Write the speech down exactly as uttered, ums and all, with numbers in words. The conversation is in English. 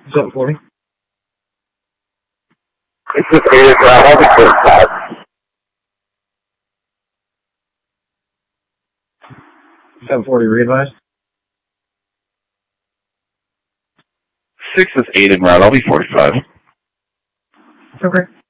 seven forty. Six is eight is route, I'll be forty-five. seven forty, re-advise. Six is eight en route, I'll be forty-five. Okay.